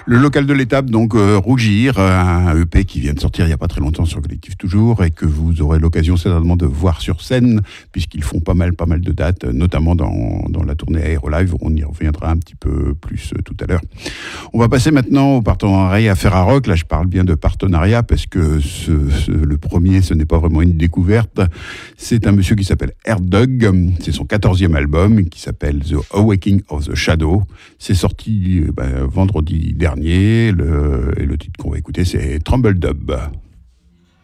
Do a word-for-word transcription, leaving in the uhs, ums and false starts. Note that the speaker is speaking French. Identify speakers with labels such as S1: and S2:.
S1: Le local de l'étape, donc euh, Rougir, un E P qui vient de sortir il n'y a pas très longtemps sur Collectif Toujours et que vous aurez l'occasion certainement de voir sur scène puisqu'ils font pas mal, pas mal de dates, notamment dans, dans la tournée Aérolive. On y reviendra un petit peu plus euh, tout à l'heure. On va passer maintenant au partenariat Ferrarock. Là, je parle bien de partenariat parce que ce, ce, le premier, ce n'est pas vraiment une découverte. C'est un monsieur qui s'appelle Erdug. C'est son quatorzième album qui s'appelle The Awakening of the Shadow. C'est sorti ben, vendredi dernier. Le, et le titre qu'on va écouter, c'est Trumble Dub.